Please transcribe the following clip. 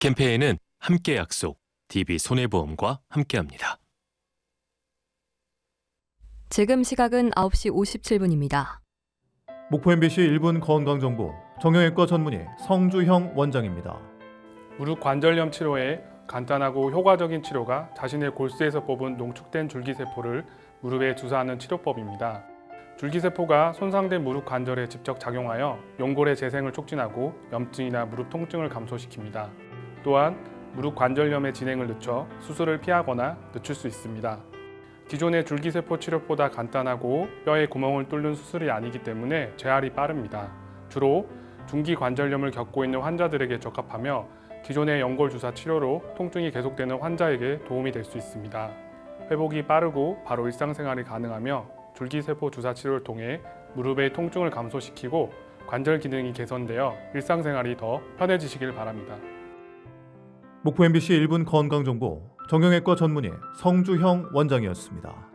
캠페인은 함께 약속, DB손해보험과 함께합니다. 지금 시각은 9시 57분입니다. 목포 MBC 1분 건강정보 정형외과 전문의 성주형 원장입니다. 무릎 관절염 치료에 간단하고 효과적인 치료가 자신의 골수에서 뽑은 농축된 줄기세포를 무릎에 주사하는 치료법입니다. 줄기세포가 손상된 무릎 관절에 직접 작용하여 연골의 재생을 촉진하고 염증이나 무릎 통증을 감소시킵니다. 또한 무릎 관절염의 진행을 늦춰 수술을 피하거나 늦출 수 있습니다. 기존의 줄기세포 치료보다 간단하고 뼈에 구멍을 뚫는 수술이 아니기 때문에 재활이 빠릅니다. 주로 중기 관절염을 겪고 있는 환자들에게 적합하며 기존의 연골 주사 치료로 통증이 계속되는 환자에게 도움이 될 수 있습니다. 회복이 빠르고 바로 일상생활이 가능하며 줄기세포 주사 치료를 통해 무릎의 통증을 감소시키고 관절 기능이 개선되어 일상생활이 더 편해지시길 바랍니다. 목포 MBC 1분 건강정보 정형외과 전문의 성주형 원장이었습니다.